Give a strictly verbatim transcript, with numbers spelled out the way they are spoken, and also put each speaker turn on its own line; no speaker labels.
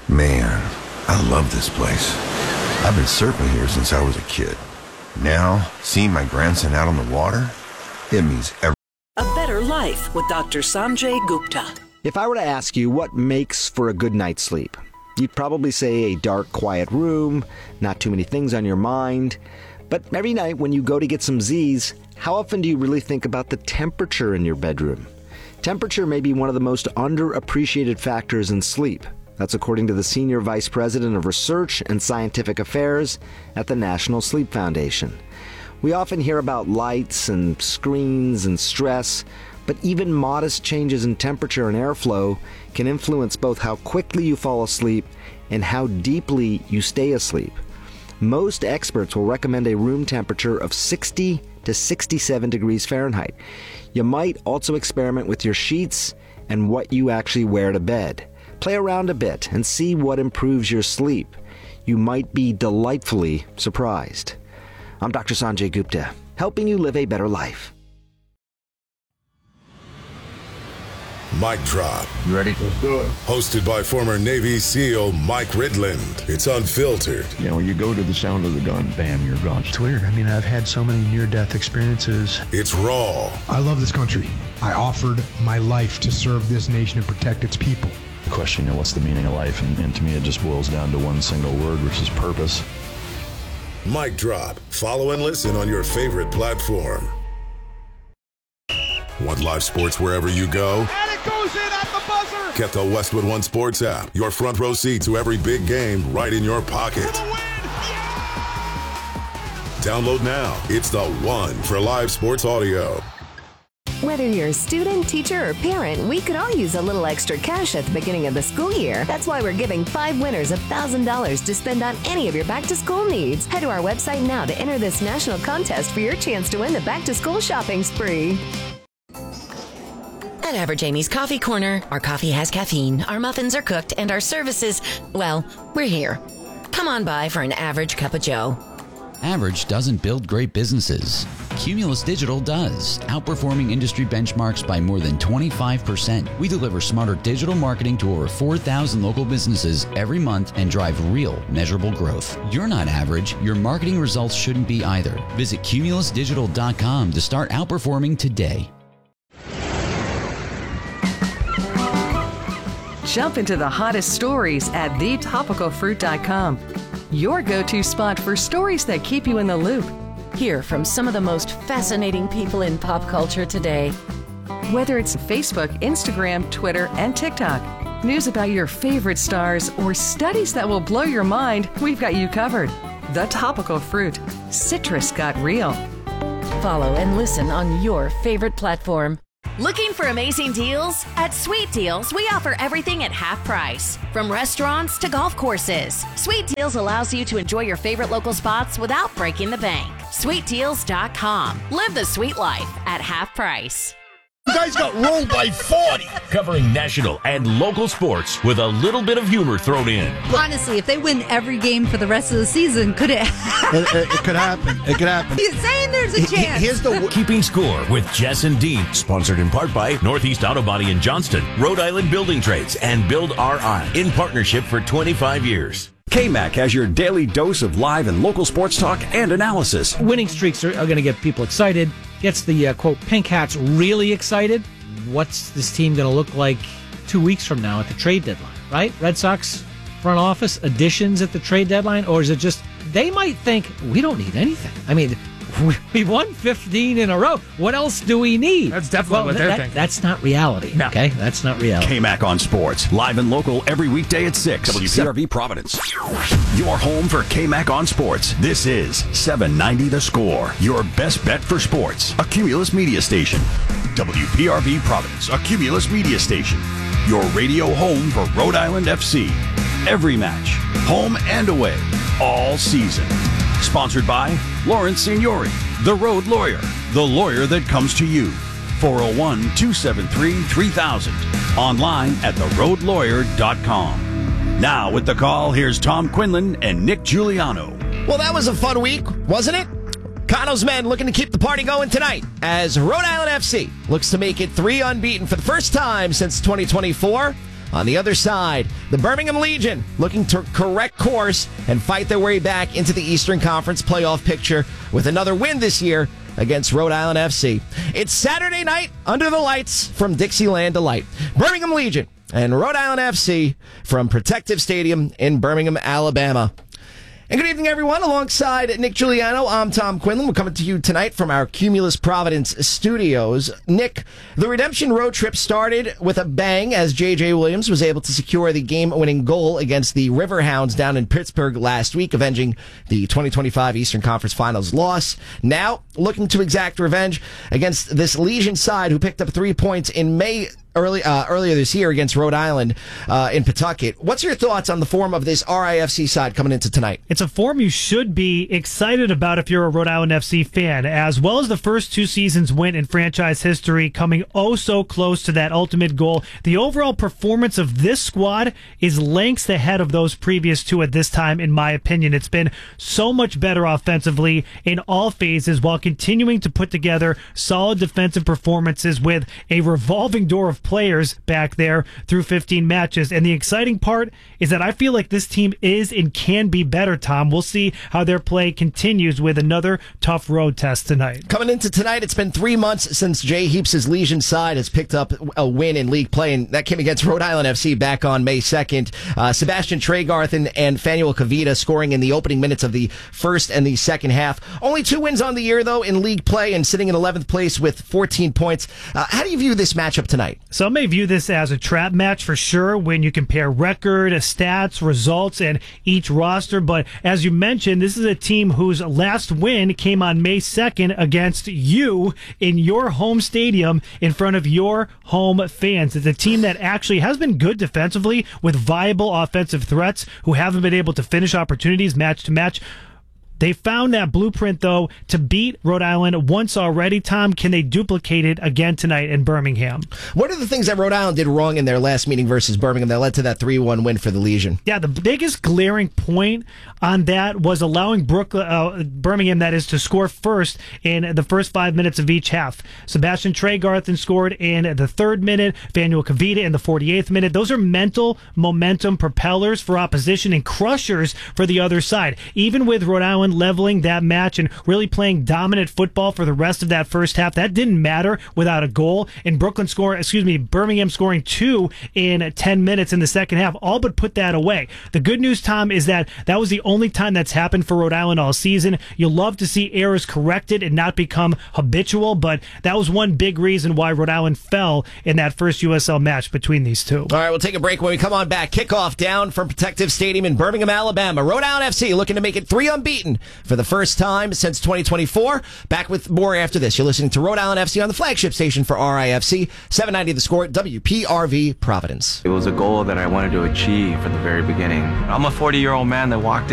Man, I love this place. I've been surfing here since I was a kid. Now, seeing my grandson out on the water, it means everything.
A Better Life with Doctor Sanjay Gupta.
If I were to ask you what makes for a good night's sleep, you'd probably say a dark, quiet room, not too many things on your mind. But every night when you go to get some Z's, how often do you really think about the temperature in your bedroom? Temperature may be one of the most underappreciated factors in sleep. That's according to the Senior Vice President of Research and Scientific Affairs at the National Sleep Foundation. We often hear about lights and screens and stress, but even modest changes in temperature and airflow can influence both how quickly you fall asleep and how deeply you stay asleep. Most experts will recommend a room temperature of sixty to sixty-seven degrees Fahrenheit. You might also experiment with your sheets and what you actually wear to bed. Play around a bit and see what improves your sleep. You might be delightfully surprised. I'm Doctor Sanjay Gupta, helping you live a better life.
Mic Drop.
You ready? Let's do it.
Hosted by former Navy SEAL Mike Ridland. It's unfiltered.
You know, when you go to the sound of the gun, bam, you're gone.
It's weird. I mean, I've had so many near-death experiences.
It's raw.
I love this country. I offered my life to serve this nation and protect its people.
The question, you know, what's the meaning of life? And, and to me, it just boils down to one single word, which is purpose.
Mic Drop. Follow and listen on your favorite platform. Want live sports wherever you go?
And it goes in at the buzzer!
Get the Westwood One Sports app. Your front row seat to every big game right in your pocket.
For the win! Yeah!
Download now. It's the one for live sports audio.
Whether you're a student, teacher, or parent, we could all use a little extra cash at the beginning of the school year. That's why we're giving five winners one thousand dollars to spend on any of your back-to-school needs. Head to our website now to enter this national contest for your chance to win the back-to-school shopping spree.
At Average Amy's Coffee Corner, our coffee has caffeine, our muffins are cooked, and our services, well, we're here. Come on by for an average cup of joe.
Average doesn't build great businesses. Cumulus Digital does, outperforming industry benchmarks by more than twenty-five percent. We deliver smarter digital marketing to over four thousand local businesses every month and drive real, measurable growth. You're not average. Your marketing results shouldn't be either. Visit cumulus digital dot com to start outperforming today.
Jump into the hottest stories at the topical fruit dot com. Your go-to spot for stories that keep you in the loop.
Hear from some of the most fascinating people in pop culture today.
Whether it's Facebook, Instagram, Twitter, and TikTok, news about your favorite stars, or studies that will blow your mind, we've got you covered. The Topical Fruit. Citrus got real.
Follow and listen on your favorite platform.
Looking for amazing deals? At Sweet Deals, we offer everything at half price. From restaurants to golf courses, Sweet Deals allows you to enjoy your favorite local spots without breaking the bank. sweet deals dot com. Live the sweet life at half price.
You guys got rolled by forty.
Covering national and local sports with a little bit of humor thrown in.
Honestly, if they win every game for the rest of the season, could it
it, it, it could happen. It could happen.
He's saying there's a chance.
Here's the Keeping Score with Jess and Dean. Sponsored in part by Northeast Auto Body in Johnston, Rhode Island Building Trades, and Build R I. In partnership for twenty-five years.
K-Mac has your daily dose of live and local sports talk and analysis.
Winning streaks are, are going to get people excited. Gets the, uh, quote, Pink Hats really excited. What's this team going to look like two weeks from now at the trade deadline, right? Red Sox front office additions at the trade deadline? Or is it just, they might think, we don't need anything. I mean, we won fifteen in a row. What else do we need?
That's definitely
well,
what they're
that,
thinking.
That's not reality,
no.
Okay? That's not reality.
K-Mac on Sports, live and local every weekday at six. W P R V Providence. Your home for K-Mac on Sports. This is seven ninety The Score. Your best bet for sports. A Cumulus media station. W P R V Providence, a Cumulus media station. Your radio home for Rhode Island F C. Every match, home and away, all season. Sponsored by Lawrence Signori, the Road Lawyer, the lawyer that comes to you. four oh one, two seven three, three thousand. Online at the road lawyer dot com. Now with the call, here's Tom Quinlan and Nick Giuliano.
Well, that was a fun week, wasn't it? Cano's men looking to keep the party going tonight as Rhode Island F C looks to make it three unbeaten for the first time since twenty twenty-four. On the other side, the Birmingham Legion looking to correct course and fight their way back into the Eastern Conference playoff picture with another win this year against Rhode Island F C. It's Saturday night under the lights from Dixieland Delight. Birmingham Legion and Rhode Island F C from Protective Stadium in Birmingham, Alabama. And good evening, everyone. Alongside Nick Giuliano, I'm Tom Quinlan. We're coming to you tonight from our Cumulus Providence studios. Nick, the redemption road trip started with a bang as J J. Williams was able to secure the game-winning goal against the Riverhounds down in Pittsburgh last week, avenging the twenty twenty-five Eastern Conference Finals loss. Now, looking to exact revenge against this Legion side who picked up three points in May Early, uh, earlier this year against Rhode Island uh, in Pawtucket. What's your thoughts on the form of this R I F C side coming into tonight?
It's a form you should be excited about if you're a Rhode Island F C fan, as well as the first two seasons went in franchise history, coming oh so close to that ultimate goal. The overall performance of this squad is lengths ahead of those previous two at this time, in my opinion. It's been so much better offensively in all phases while continuing to put together solid defensive performances with a revolving door of players back there through fifteen matches. And the exciting part is that I feel like this team is and can be better, Tom. We'll see how their play continues with another tough road test tonight.
Coming into tonight, it's been three months since Jay Heaps' Legion side has picked up a win in league play, and that came against Rhode Island F C back on May second. Uh, Sebastian Tregarth and, and Fanuel Kavita scoring in the opening minutes of the first and the second half. Only two wins on the year, though, in league play and sitting in eleventh place with fourteen points. Uh, how do you view this matchup tonight?
Some may view this as a trap match for sure when you compare record, stats, results, and each roster. But as you mentioned, this is a team whose last win came on May second against you in your home stadium in front of your home fans. It's a team that actually has been good defensively with viable offensive threats who haven't been able to finish opportunities match to match. They found that blueprint, though, to beat Rhode Island once already. Tom, can they duplicate it again tonight in Birmingham?
What are the things that Rhode Island did wrong in their last meeting versus Birmingham that led to that three one win for the Legion?
Yeah, the biggest glaring point on that was allowing Brooklyn, uh, Birmingham, that is, to score first in the first five minutes of each half. Sebastian Tregarth scored in the third minute, Fanuel Kavita in the forty-eighth minute. Those are mental momentum propellers for opposition and crushers for the other side. Even with Rhode Island leveling that match and really playing dominant football for the rest of that first half, that didn't matter without a goal. And Brooklyn score, excuse me, Birmingham scoring two in ten minutes in the second half, all but put that away. The good news, Tom, is that that was the only time that's happened for Rhode Island all season. You'll love to see errors corrected and not become habitual, but that was one big reason why Rhode Island fell in that first U S L match between these two.
All right, we'll take a break. When we come on back, kickoff down from Protective Stadium in Birmingham, Alabama. Rhode Island F C looking to make it three unbeaten for the first time since twenty twenty-four. Back with more after this. You're listening to Rhode Island F C on the flagship station for R I F C, seven ninety The Score, W P R V, Providence.
It was a goal that I wanted to achieve from the very beginning. I'm a forty-year-old man that walked